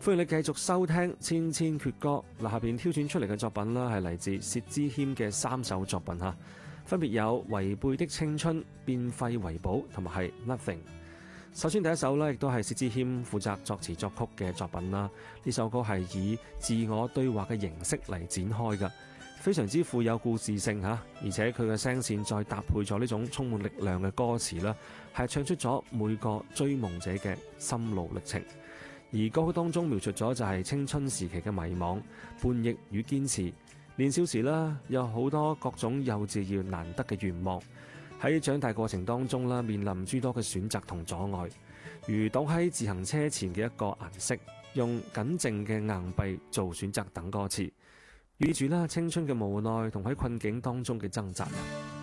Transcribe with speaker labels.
Speaker 1: 歡迎你繼續收聽千千闕歌。嗱，下邊挑選出嚟嘅作品啦，係嚟自薛之謙嘅3首作品嚇，分別有《違背的青春》、《變廢為寶》同埋係《Nothing》。首先第一首呢，亦都係薛之謙負責作詞作曲嘅作品啦。呢首歌係以自我對話嘅形式嚟展開嘅，非常之富有故事性嚇，而且佢嘅聲線再搭配咗呢種充滿力量嘅歌詞啦，係唱出咗每個追夢者嘅心路歷程。而歌曲當中描述咗就係青春時期嘅迷茫、叛逆與堅持。年少時啦，有好多各種幼稚而難得嘅願望，喺長大過程當中啦，面臨諸多嘅選擇同阻礙，如倒喺自行車前嘅一個顏色，用僅剩嘅硬幣做選擇等歌詞，寓住啦青春嘅無奈同喺困境當中嘅掙扎。